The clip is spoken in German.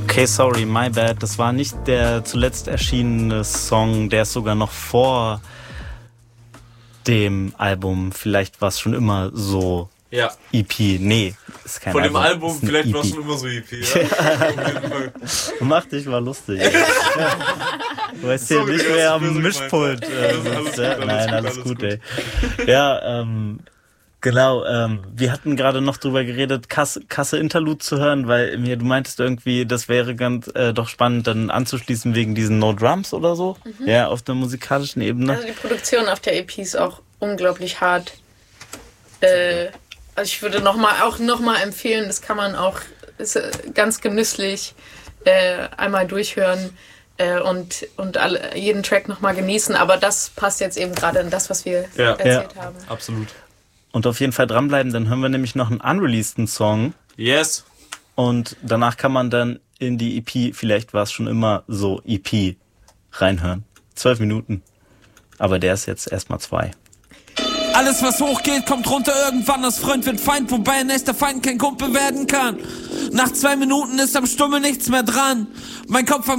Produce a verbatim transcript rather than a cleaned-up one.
Okay, sorry, my bad. Das war nicht der zuletzt erschienene Song, der ist sogar noch vor dem Album. Vielleicht war es schon immer so ja. E P. Nee, ist kein Von Album. dem Album, vielleicht war es schon immer so E P, ja? Mach dich mal lustig. Ja. Du weißt hier nicht mehr am Mischpult. Äh, alles, alles ja? gut, Nein, alles, alles gut, gut, ey. Ja, ähm, genau, ähm, wir hatten gerade noch drüber geredet, Kasse, Kasse Interlude zu hören, weil mir, du meintest irgendwie, das wäre ganz äh, doch spannend, dann anzuschließen wegen diesen No Drums oder so, mhm. ja, auf der musikalischen Ebene. Also die Produktion auf der E P ist auch unglaublich hart. Äh, also ich würde noch mal, auch nochmal empfehlen, das kann man auch, ist ganz genüsslich äh, einmal durchhören äh, und, und alle, jeden Track nochmal genießen, aber das passt jetzt eben gerade in das, was wir ja. erzählt ja. haben. Absolut. Und auf jeden Fall dranbleiben, dann hören wir nämlich noch einen unreleaseden Song. Yes. Und danach kann man dann in die E P, vielleicht war es schon immer so, E P reinhören. Zwölf Minuten. Aber der ist jetzt erstmal zwei. Alles, was hochgeht, kommt runter irgendwann. Aus Freund wird Feind, wobei ein echter Feind kein Kumpel werden kann. Nach zwei Minuten ist am Stummel nichts mehr dran. Mein Kopf am